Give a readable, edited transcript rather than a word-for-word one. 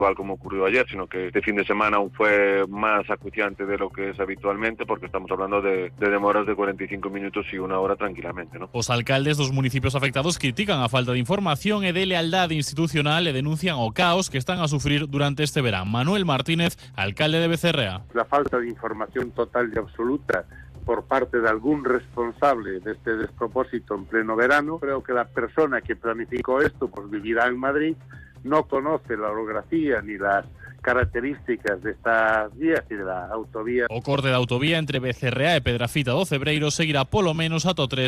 igual como ocurrió ayer, sino que este fin de semana aún fue más acuciante de lo que es habitualmente, porque estamos hablando de demoras de 45 minutos y una hora tranquilamente, ¿no? Os alcaldes dos municipios afectados critican a falta de información e de lealdade institucional e denuncian o caos que están a sufrir durante este verán. Manuel Martínez, alcalde de Becerrea. La falta de información total y absoluta por parte de algún responsable de este despropósito en pleno verano. Creo que la persona que planificó esto pues vivirá en Madrid, no conoce la orografía ni las características de estas vías y de la autovía. O corte de autovía entre Becerrea e Pedrafita do Cebreiro seguirá polo menos ata o 3